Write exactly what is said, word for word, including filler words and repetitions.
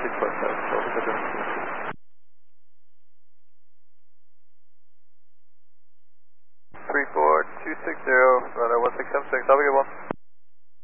six five seven, Delta Quebec. three four two six zero, radar one six seven six, have a good one.